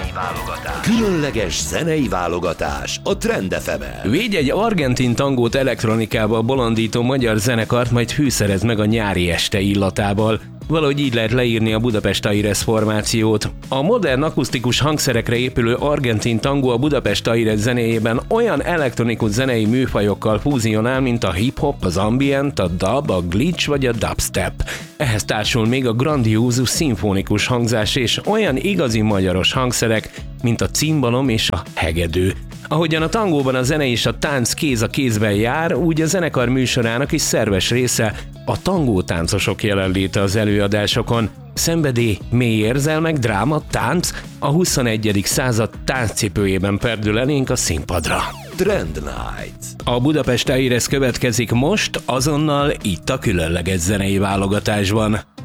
Különleges zenei válogatás a Trend FM-en. Védj egy argentin tangót elektronikába bolondító magyar zenekart, majd fűszerez meg a nyári este illatával. Valahogy így lehet leírni a Budapest Aires formációt. A modern akusztikus hangszerekre épülő argentin tangó a Budapest Aires zenéjében olyan elektronikus zenei műfajokkal fúzionál, mint a hip-hop, az ambient, a dub, a glitch vagy a dubstep. Ehhez társul még a grandiózus szimfonikus hangzás és olyan igazi magyaros hangszerek, mint a cimbalom és a hegedű. Ahogyan a tangóban a zene és a tánc kéz a kézben jár, úgy a zenekar műsorának is szerves része a tangótáncosok jelenléte az előadásokon. Szenvedély, mély érzelmek, dráma, tánc, a 21. század tánccipőjében perdül elénk a színpadra. Trend Night. A Budapest Aires következik most, azonnal itt a különleges zenei válogatásban.